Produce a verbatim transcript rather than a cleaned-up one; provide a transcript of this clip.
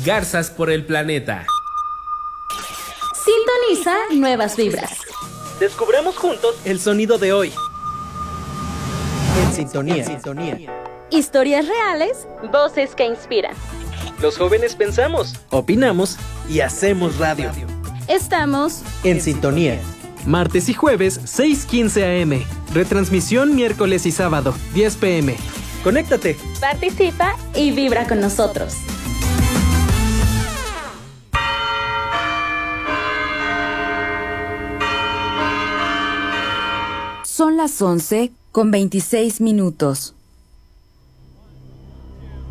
Garzas por el planeta. Sintoniza nuevas vibras. Descubramos juntos el sonido de hoy. En sintonía. En sintonía. Historias reales, voces que inspiran. Los jóvenes pensamos, opinamos y hacemos radio. Estamos en sintonía. Martes y jueves, seis quince a eme. Retransmisión miércoles y sábado, diez pe eme. Conéctate. Participa y vibra con nosotros. Son las once con veintiséis minutos.